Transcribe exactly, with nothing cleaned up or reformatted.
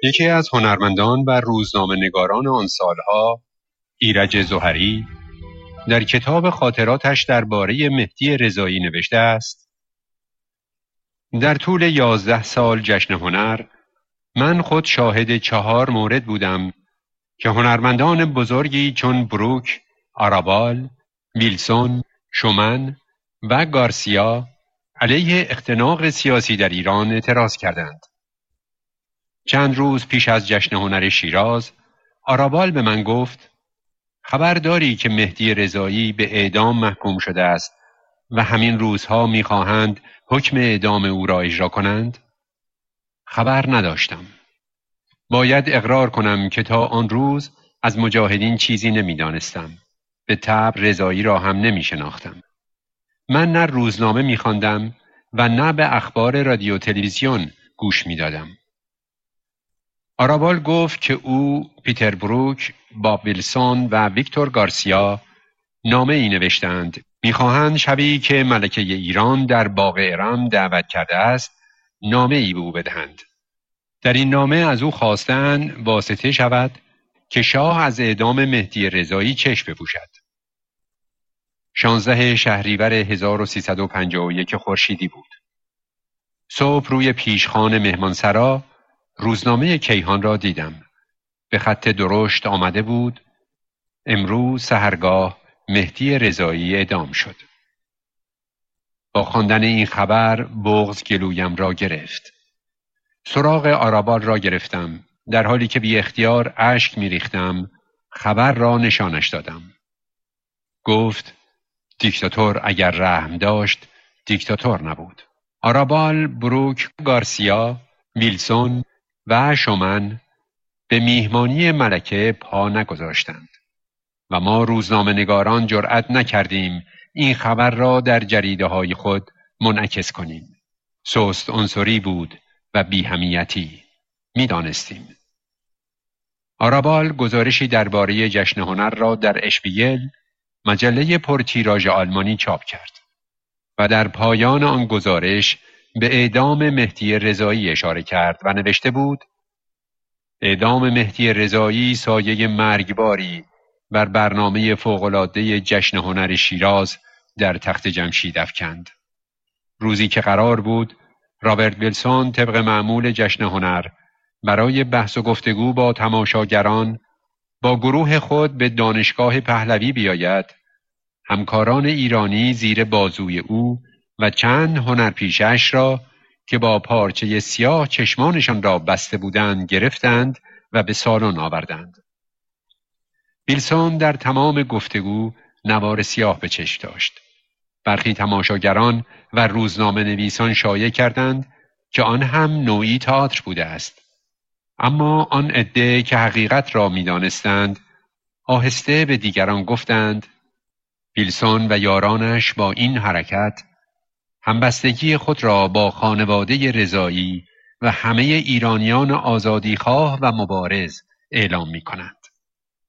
یکی از هنرمندان و روزنامه‌نگاران آن سالها، ایرج زهری، در کتاب خاطراتش درباره مهدی رضایی نوشته است: در طول یازده سال جشن هنر، من خود شاهد چهار مورد بودم که هنرمندان بزرگی چون بروک، آرابال، ویلسون، شومن و گارسیا علیه اختناق سیاسی در ایران اعتراض کردند. چند روز پیش از جشن هنر شیراز، آرابال به من گفت: خبر داری که مهدی رضایی به اعدام محکوم شده است و همین روزها می‌خواهند حکم اعدام او را اجرا کنند؟ خبر نداشتم. باید اقرار کنم که تا آن روز از مجاهدین چیزی نمی‌دانستم. به طبع رضایی را هم نمی‌شناختم. من نه روزنامه می‌خواندم و نه به اخبار رادیو تلویزیون گوش می‌دادم. آرابال گفت که او، پیتر بروک، باب ویلسون و ویکتور گارسیا نامه ای نوشتند. میخواهند شبی که ملکه ایران در باغ ارم دعوت کرده است، نامه ای به او بدهند. در این نامه از او خواستند واسطه شود که شاه از اعدام مهدی رضایی چشم بپوشد. شانزده شهریور هزار و سیصد و پنجاه و یک خورشیدی بود. صبح روی پیشخوان مهمانسرا روزنامه کیهان را دیدم. به خط درشت آمده بود: امروز سحرگاه مهدی رضایی اعدام شد. با خواندن این خبر بغض گلویم را گرفت. سراغ آرابال را گرفتم. در حالی که بی اختیار اشک می ریختم، خبر را نشانش دادم. گفت: دیکتاتور اگر رحم داشت، دیکتاتور نبود. آرابال، بروک، گارسیا، ویلسون و شومن به میهمانی ملکه پا نگذاشتند و ما روزنامه نگاران جرأت نکردیم این خبر را در جریده های خود منعکس کنیم. سست عنصری بود و بی‌همیتی. می‌دانستیم. آرابال گزارشی درباره جشن هنر را در اشپیگل، مجله پرتیراژ آلمانی چاپ کرد و در پایان آن گزارش به اعدام مهدی رضایی اشاره کرد و نوشته بود: اعدام مهدی رضایی سایه مرگباری بر برنامه فوق‌العاده جشن هنر شیراز در تخت جمشید افکند. روزی که قرار بود رابرت ویلسون طبق معمول جشن هنر برای بحث و گفتگو با تماشاگران با گروه خود به دانشگاه پهلوی بیاید، همکاران ایرانی زیر بازوی او و چند هنرپیشه‌اش را که با پارچه سیاه چشمانشان را بسته بودند گرفتند و به سالن آوردند. ویلسون در تمام گفتگو نوار سیاه به چشم داشت. برخی تماشاگران و روزنامه نویسان شایع کردند که آن هم نوعی تئاتر بوده است. اما آن عده که حقیقت را می دانستند آهسته به دیگران گفتند: ویلسون و یارانش با این حرکت همبستگی خود را با خانواده رضایی و همه ایرانیان آزادیخواه و مبارز اعلام می کنند.